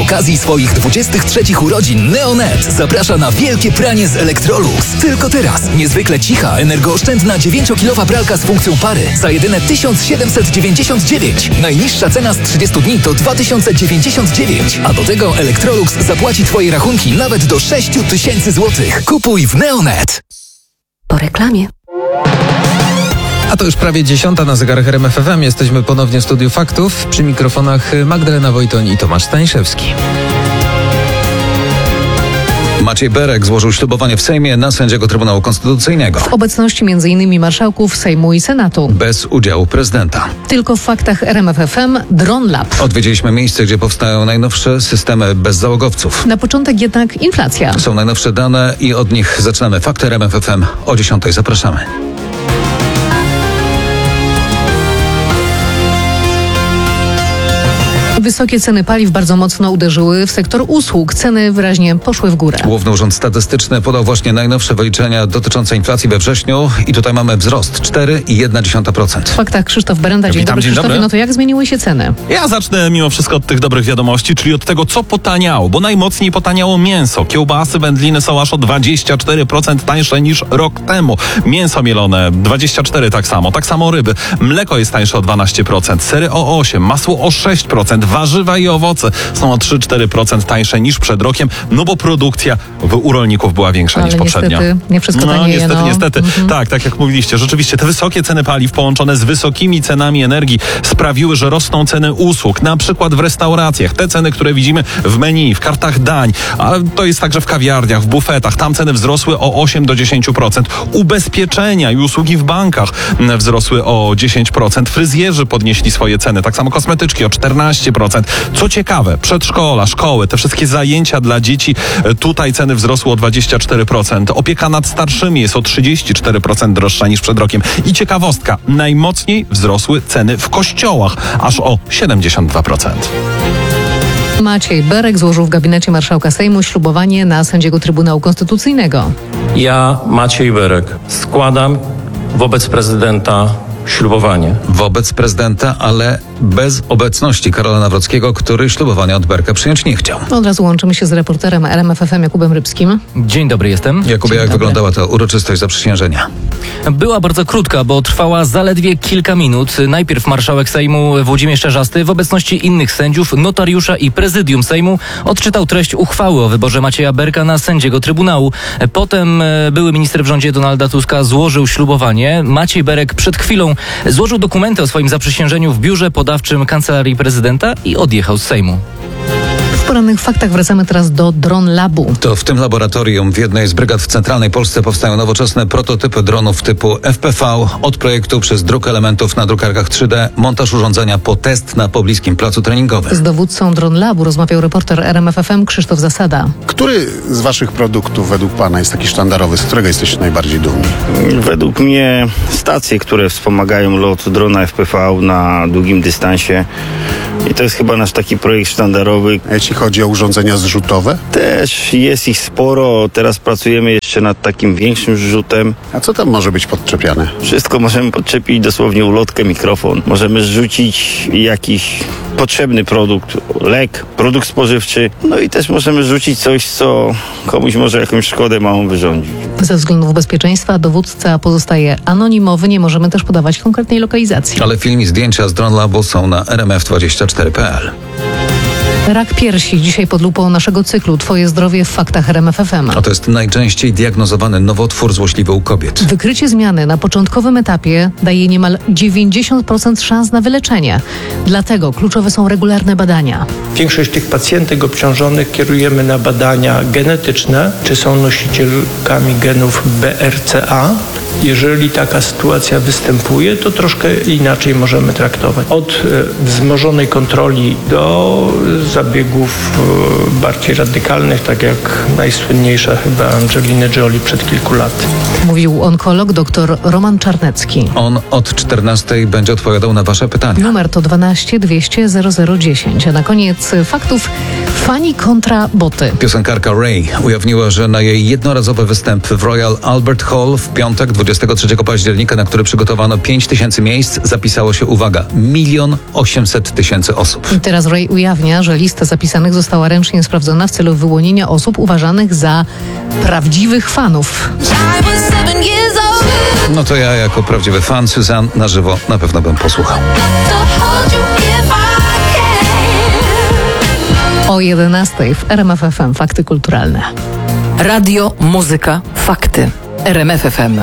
okazji swoich 23 urodzin Neonet zaprasza na wielkie pranie z Electrolux. Tylko teraz niezwykle cicha, energooszczędna 9-kilowa pralka z funkcją pary za jedyne 1799. Najniższa cena z 30 dni to 2099, a do tego Electrolux zapłaci Twoje rachunki nawet do 6000 zł. Kupuj w Neonet. Po reklamie. A to już prawie 10 na zegarach RMF FM. Jesteśmy ponownie w Studiu Faktów. Przy mikrofonach Magdalena Wojtoń i Tomasz Stańszewski. Maciej Berek złożył ślubowanie w Sejmie na sędziego Trybunału Konstytucyjnego. W obecności m.in. marszałków Sejmu i Senatu. Bez udziału prezydenta. Tylko w faktach RMF FM Drone Lab. Odwiedziliśmy miejsce, gdzie powstają najnowsze systemy bezzałogowców. Na początek jednak inflacja. Są najnowsze dane i od nich zaczynamy. Fakty RMF FM o 10. Zapraszamy. Wysokie ceny paliw bardzo mocno uderzyły w sektor usług. Ceny wyraźnie poszły w górę. Główny Urząd Statystyczny podał właśnie najnowsze wyliczenia dotyczące inflacji we wrześniu i tutaj mamy wzrost 4,1%. W faktach Krzysztof Berenda. Dzień dobry, Krzysztofie. Dobry. No to jak zmieniły się ceny? Ja zacznę mimo wszystko od tych dobrych wiadomości, czyli od tego, co potaniało, bo najmocniej potaniało mięso. Kiełbasy, wędliny są aż o 24% tańsze niż rok temu. Mięso mielone 24% tak samo. Tak samo ryby. Mleko jest tańsze o 12%, sery o 8%, masło o 6%, warzywa i owoce są o 3-4% tańsze niż przed rokiem, no bo produkcja u rolników była większa niż poprzednio. Niestety, nie wszystko tanieje. Niestety. Tak jak mówiliście. Rzeczywiście te wysokie ceny paliw połączone z wysokimi cenami energii sprawiły, że rosną ceny usług, na przykład w restauracjach. Te ceny, które widzimy w menu, w kartach dań, ale to jest także w kawiarniach, w bufetach. Tam ceny wzrosły o 8-10%. Ubezpieczenia i usługi w bankach wzrosły o 10%. Fryzjerzy podnieśli swoje ceny, tak samo kosmetyczki o 14%. Co ciekawe, przedszkola, szkoły, te wszystkie zajęcia dla dzieci, tutaj ceny wzrosły o 24%. Opieka nad starszymi jest o 34% droższa niż przed rokiem. I ciekawostka, najmocniej wzrosły ceny w kościołach, aż o 72%. Maciej Berek złożył w gabinecie marszałka Sejmu ślubowanie na sędziego Trybunału Konstytucyjnego. Ja, Maciej Berek, składam wobec prezydenta ślubowanie. Wobec prezydenta, ale bez obecności Karola Nawrockiego, który ślubowania od Berka przyjąć nie chciał. Od razu łączymy się z reporterem RMF FM Jakubem Rybskim. Dzień dobry, jestem. Jakubie, jak wyglądała ta uroczystość zaprzysiężenia? Była bardzo krótka, bo trwała zaledwie kilka minut. Najpierw marszałek Sejmu Włodzimierz Czarzasty w obecności innych sędziów, notariusza i prezydium Sejmu odczytał treść uchwały o wyborze Macieja Berka na sędziego Trybunału. Potem były minister w rządzie Donalda Tuska złożył ślubowanie. Maciej Berek przed chwilą złożył dokumenty o swoim zaprzysiężeniu w biurze podawczym Kancelarii Prezydenta i odjechał z Sejmu. W porannych faktach wracamy teraz do Drone Labu. To w tym laboratorium w jednej z brygad w centralnej Polsce powstają nowoczesne prototypy dronów typu FPV, od projektu przez druk elementów na drukarkach 3D, montaż urządzenia po test na pobliskim placu treningowym. Z dowódcą Drone Labu rozmawiał reporter RMF FM Krzysztof Zasada. Który z waszych produktów według pana jest taki sztandarowy, z którego jesteście najbardziej dumni? Według mnie stacje, które wspomagają lot drona FPV na długim dystansie. I to jest chyba nasz taki projekt sztandarowy. A jeśli chodzi o urządzenia zrzutowe? Też jest ich sporo. Teraz pracujemy jeszcze nad takim większym zrzutem. A co tam może być podczepiane? Wszystko możemy podczepić, dosłownie ulotkę, mikrofon. Możemy zrzucić jakiś potrzebny produkt, lek, produkt spożywczy. No i też możemy rzucić coś, co komuś może jakąś szkodę małą wyrządzić. Ze względów bezpieczeństwa dowódca pozostaje anonimowy. Nie możemy też podawać konkretnej lokalizacji. Ale film i zdjęcia z Drone Labu są na rmf24.pl. Rak piersi dzisiaj pod lupą naszego cyklu Twoje zdrowie w faktach RMF FM. A to jest najczęściej diagnozowany nowotwór złośliwy u kobiet. Wykrycie zmiany na początkowym etapie daje niemal 90% szans na wyleczenie. Dlatego kluczowe są regularne badania. Większość tych pacjentek obciążonych kierujemy na badania genetyczne, czy są nosicielkami genów BRCA. Jeżeli taka sytuacja występuje, to troszkę inaczej możemy traktować. Od wzmożonej kontroli do zabiegów bardziej radykalnych, tak jak najsłynniejsza chyba Angeliny Jolie przed kilku laty. Mówił onkolog dr Roman Czarnecki. On od 14 będzie odpowiadał na wasze pytania. Numer to 12 200 0010. A na koniec faktów Fani kontra boty. Piosenkarka Ray ujawniła, że na jej jednorazowy występ w Royal Albert Hall w piątek 23 października, na który przygotowano 5000 miejsc, zapisało się, uwaga, 1 800 000 osób. I teraz Ray ujawnia, że lista zapisanych została ręcznie sprawdzona w celu wyłonienia osób uważanych za prawdziwych fanów. No to ja jako prawdziwy fan Suzanne na żywo na pewno bym posłuchał. O 11 w RMF FM Fakty Kulturalne. Radio, muzyka, fakty. RMF FM.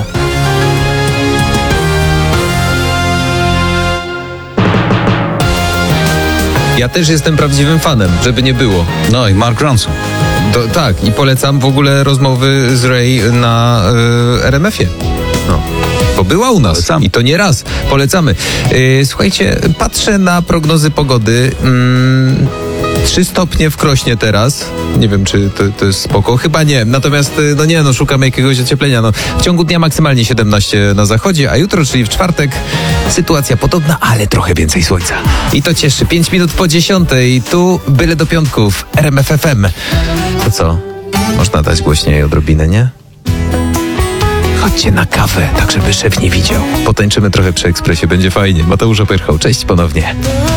Ja też jestem prawdziwym fanem, żeby nie było. No i Mark Ronson. Tak, i polecam w ogóle rozmowy z Ray na RMF-ie. No. Bo była u nas. Polecam. I to nie raz. Polecamy. Słuchajcie, patrzę na prognozy pogody. 3 stopnie w Krośnie teraz. Nie wiem, czy to jest spoko. Chyba nie. Natomiast, szukamy jakiegoś ocieplenia. W ciągu dnia maksymalnie 17 na zachodzie, a jutro, czyli w czwartek, sytuacja podobna, ale trochę więcej słońca. I to cieszy. 5 minut po 10. Tu byle do piątków. RMF FM. To co? Można dać głośniej odrobinę, nie? Chodźcie na kawę, tak żeby szef nie widział. Potańczymy trochę przy ekspresie, będzie fajnie. Mateusz Opyrchał, cześć ponownie.